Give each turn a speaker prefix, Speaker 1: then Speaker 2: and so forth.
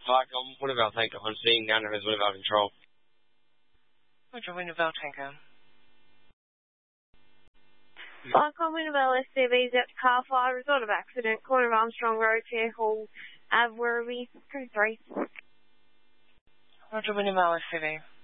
Speaker 1: Park, Winnebelle Tanker, I'm seeing Nana as Winnebelle Control.
Speaker 2: Roger, Winnebelle Tanker.
Speaker 3: Vicon Winnebelle SCV's at car 5, result of accident, corner of Armstrong Road, Fair Hall, Werribee, 3.
Speaker 2: Roger, Winnebelle SCV.